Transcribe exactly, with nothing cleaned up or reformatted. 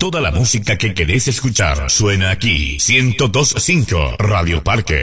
Toda la música que querés escuchar suena aquí. ciento dos punto cinco Radio Parque.